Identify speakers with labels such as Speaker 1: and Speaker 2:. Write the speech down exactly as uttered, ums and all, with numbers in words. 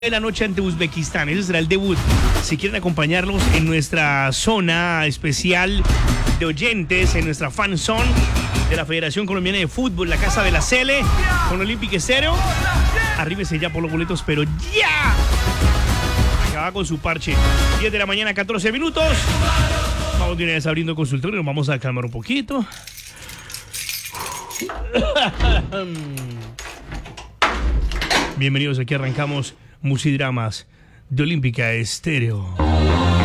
Speaker 1: de la noche ante Uzbekistán. Ese será el debut. Si quieren acompañarnos en nuestra zona especial de oyentes, en nuestra fan zone de la Federación Colombiana de Fútbol, la Casa de la Cele, con Olympic Estéreo, arríbese ya por los boletos, pero ya. Acaba con su parche. diez de la mañana, catorce minutos. Vamos de una vez abriendo consultorio. Nos vamos a calmar un poquito. Bienvenidos, aquí arrancamos Musidramas de Olímpica Estéreo.